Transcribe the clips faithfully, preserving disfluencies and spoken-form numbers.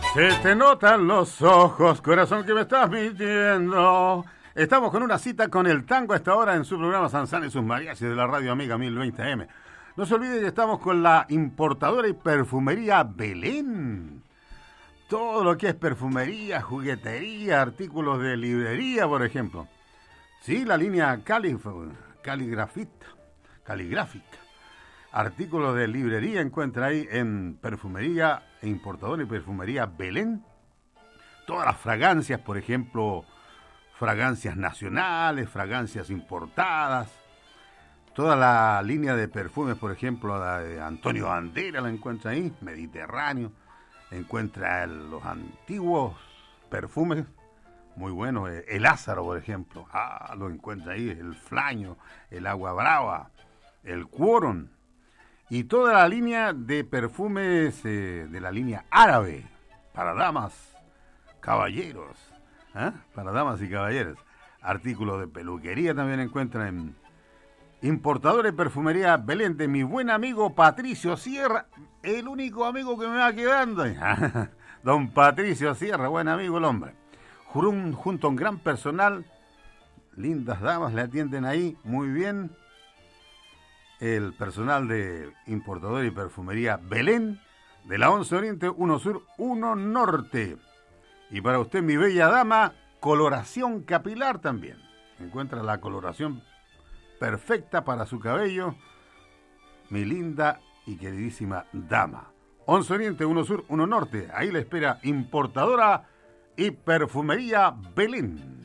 Se te notan los ojos, corazón, que me estás mintiendo. Estamos con una cita con el tango a esta hora en su programa Sansán y sus mariachis de la Radio Amiga mil veinte A M. No se olvide que estamos con la importadora y perfumería Belén. Todo lo que es perfumería, juguetería, artículos de librería, por ejemplo. Sí, la línea calif caligrafita, caligráfica. Artículos de librería encuentra ahí en perfumería e importadora y perfumería Belén. Todas las fragancias, por ejemplo, fragancias nacionales, fragancias importadas. Toda la línea de perfumes, por ejemplo, la de Antonio Banderas la encuentra ahí, Mediterráneo. Encuentra los antiguos perfumes, muy buenos. El Lázaro, por ejemplo, ah, lo encuentra ahí. El Flaño, el Agua Brava, el Quorum. Y toda la línea de perfumes eh, de la línea árabe, para damas, caballeros, ¿eh? Para damas y caballeros. Artículos de peluquería también encuentran en Importadora y Perfumería Belén, de mi buen amigo Patricio Sierra, el único amigo que me va quedando. Don Patricio Sierra, buen amigo el hombre. Jurún, junto a un gran personal, lindas damas le atienden ahí, muy bien. El personal de Importadora y Perfumería Belén, de la once Oriente, uno Sur, uno Norte. Y para usted, mi bella dama, coloración capilar también. Encuentra la coloración perfecta para su cabello, mi linda y queridísima dama. once Oriente, uno Sur, uno Norte. Ahí le espera Importadora y Perfumería Belén.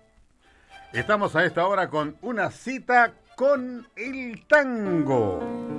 Estamos a esta hora con una cita con el tango.